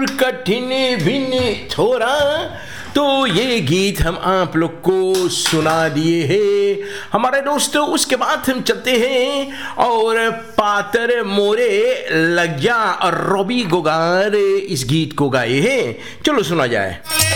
दूर कठिन भिन्न थोड़ा। तो ये गीत हम आप लोग को सुना दिए हैं हमारे दोस्तों। उसके बाद हम चलते हैं और पातर मोरे लग जा और रॉबी गोगार इस गीत को गाए हैं। चलो सुना जाए।